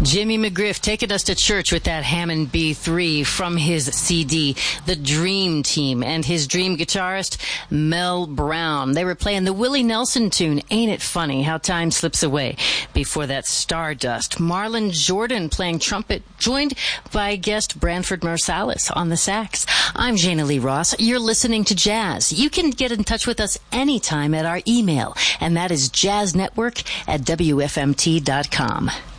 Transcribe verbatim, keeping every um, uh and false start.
Jimmy McGriff taking us to church with that Hammond B three from his C D, The Dream Team, and his dream guitarist, Mel Brown. They were playing the Willie Nelson tune, Ain't It Funny How Time Slips Away. Before that, Stardust. Marlon Jordan playing trumpet, joined by guest Branford Marsalis on the sax. I'm Jana Lee Ross. You're listening to Jazz. You can get in touch with us anytime at our email, and that is jazznetwork at W F M T dot com.